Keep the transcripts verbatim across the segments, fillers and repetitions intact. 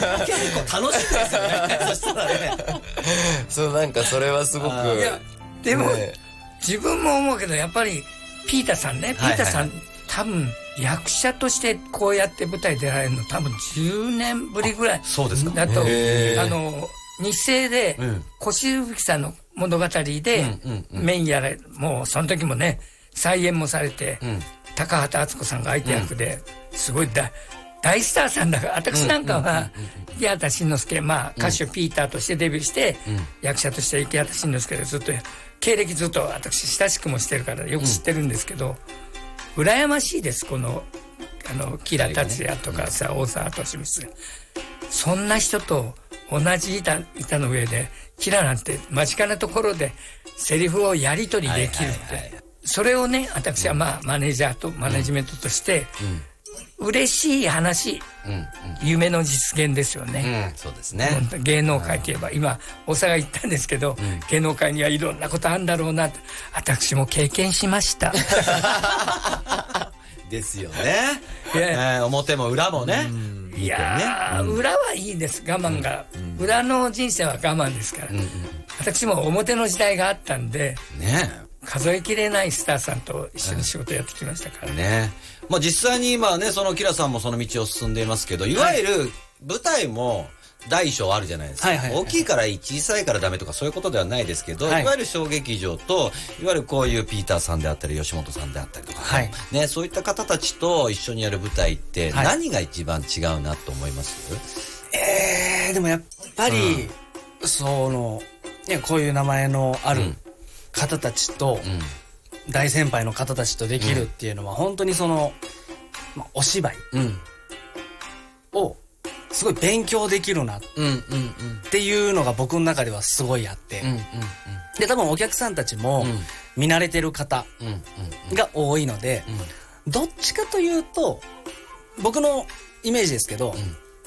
結構楽しいですよねそしたらねそうなんかそれはすごくいやでも、ね、自分も思うけどやっぱりピーターさんね、ピーターさん、はいはい、多分役者としてこうやって舞台出られるの多分じゅうねんぶりぐらいそうですかだと、あの日生で越吹さんの物語でメインやられ、もうその時もね再演もされて、うん、高畑敦子さんが相手役で、うん、すごい大大スターさんだから、私なんかは池畑慎之介、まあ歌手ピーターとしてデビューして、うん、役者として池畑慎之介でずっと経歴ずっと私親しくもしてるからよく知ってるんですけど、うん、羨ましいです。このあの吉良達也とかさ、ね、大沢敏光、そんな人と同じ板, 板の上で吉良なんて間近なところでセリフをやり取りできるって、はいはいはい、それをね私はまあマネージャーとマネジメントとして、うん、嬉しい話、うんうん、夢の実現ですよね、 うん、そうですね。 芸能界といえば、うん、今大阪言ったんですけど、うん、芸能界にはいろんなことあるんだろうなと私も経験しましたですよね、えー、表も裏もね、うんいやー、うん、裏はいいです。我慢が、うんうん、裏の人生は我慢ですから、うんうん、私も表の時代があったんで、ね、数えきれないスターさんと一緒に仕事やってきましたからね、 ね、まあ、実際に今ねそのキラさんもその道を進んでいますけど、いわゆる舞台も大小あるじゃないですか、はいはいはいはい、大きいからいい小さいからダメとかそういうことではないですけど、はい、いわゆる小劇場といわゆるこういうピーターさんであったり吉本さんであったりとか、はいね、そういった方たちと一緒にやる舞台って何が一番違うなと思います？ はい、えー、でもやっぱり、うん、その、ね、こういう名前のある方たちと、うん、大先輩の方たちとできるっていうのは、うん、本当にその、まあ、お芝居をすごい勉強できるなっていうのが僕の中ではすごいあって、うんうんうん、で多分お客さんたちも見慣れてる方が多いので、うん、どっちかというと僕のイメージですけど、うん、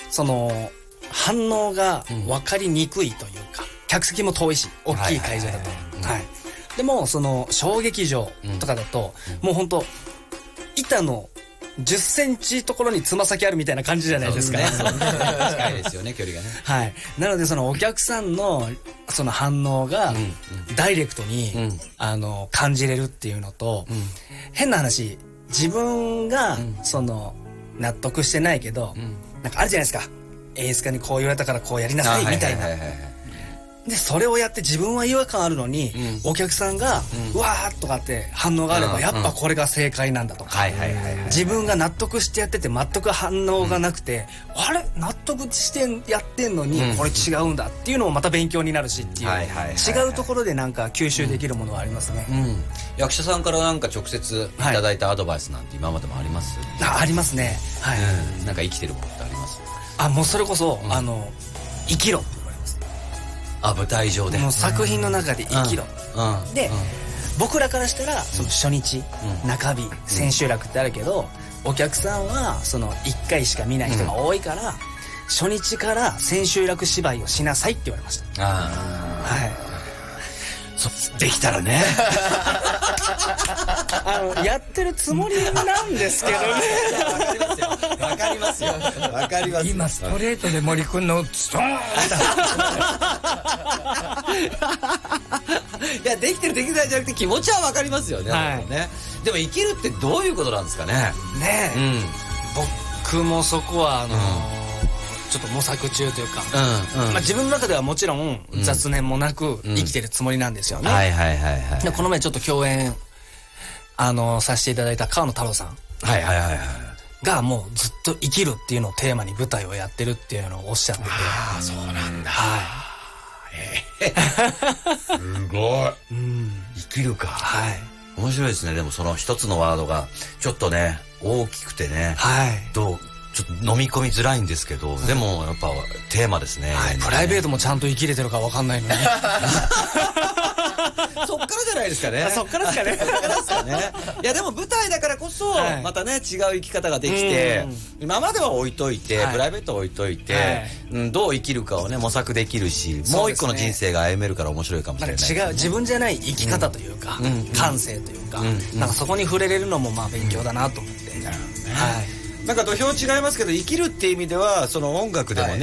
その反応が分かりにくいというか、うん、客席も遠いし大きい会場だと、はい、でもその小劇場とかだと、うん、もうほんと板のじゅっセンチところにつま先あるみたいな感じじゃないですか。 そうですね。近いですよね、距離がね。 はい。なのでそのお客さんのその反応がダイレクトに、うん、あの感じれるっていうのと、うん、変な話自分がその納得してないけど、うん、なんかあるじゃないですか。演出家にこう言われたからこうやりなさいみたいな。でそれをやって自分は違和感あるのに、うん、お客さんが、うん、うわーっとかって反応があれば、うん、やっぱこれが正解なんだとか、自分が納得してやってて全く反応がなくて、うん、あれ納得してやってんのに、うん、これ違うんだっていうのもまた勉強になるしっていう、違うところでなんか吸収できるものはありますね、うんうん、 役者さんからなんか直接いただいたアドバイスなんて今までもあります？ あ、ありますね、はい、 うん、なんか生きてることってあります？ あ、もうそれこそ、うん、あの生きろ、 あ、舞台上でもう作品の中で生きろ、うんうん、で、うん、僕らからしたらその初日、うん、中日、千秋楽ってあるけど、お客さんはそのいっかいしか見ない人が多いから、うん、初日から千秋楽芝居をしなさいって言われました。あ、はい、 そできたらねあのやってるつもりなんですけどねわかりますよ、わかりますよ、わかります。 今ストレートで森くんのストーンいや、できてるできないじゃなくて気持ちはわかりますよね、はい、ね。でも生きるってどういうことなんですかね。 ねえ、うん、僕もそこはあのーうんちょっと模索中というか、うんうん、まあ、自分の中ではもちろん雑念もなく生きてるつもりなんですよね。はいはいはいはい。でこの前ちょっと共演あのさせていただいた川野太郎さんはいはいはいはいがもうずっと生きるっていうのをテーマに舞台をやってるっていうのをおっしゃってて、 ああそうなんだ、 はい、 えー、すごい、うん、生きるか、はい、面白いですね。でもその一つのワードがちょっとね大きくてね、はい、どうちょっと飲み込みづらいんですけど、うん、でもやっぱテーマですね、 はい、プライベートもちゃんと生きれてるか分かんないのにそっからじゃないですかね。 そっからですかね。そっからですかね。 いやでも舞台だからこそ、はい、またね違う生き方ができて、今までは置いといて、はい、プライベートは置いといて、はい、うん、どう生きるかをね模索できるし、ね、もう一個の人生が歩めるから面白いかもしれないですね。 違う自分じゃない生き方というか、うん、感性というか、うん、なんかそこに触れれるのもまあ勉強だなと思って、うん、はい。 なんか土俵違いますけど生きるっていう意味ではその音楽でもね、はい、